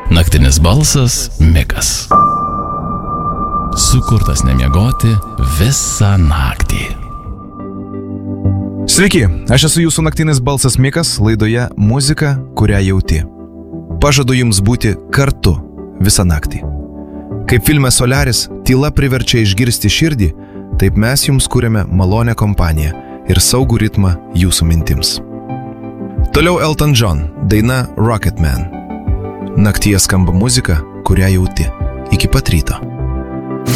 Naktinis balsas Mikas. Sukurtas nemiegoti visą naktį. Sveiki, aš esu jūsų naktinis balsas Mikas laidoje Muzika, kurią jauti. Pažadu jums būti kartu visą naktį. Kaip filme Solaris tyla priverčia išgirsti širdį, taip mes jums kuriame malonę kompaniją ir saugų ritmą jūsų mintims. Toliau Elton John, daina Rocketman. Naktyje skamba muzika, kurią jauti. Iki pat ryto.